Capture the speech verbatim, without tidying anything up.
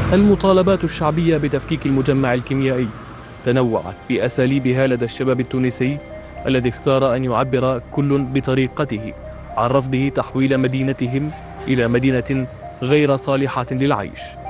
المطالبات الشعبية بتفكيك المجمع الكيميائي تنوعت بأساليبها لدى الشباب التونسي الذي اختار أن يعبر كل بطريقته عن رفضه تحويل مدينتهم إلى مدينة غير صالحة للعيش.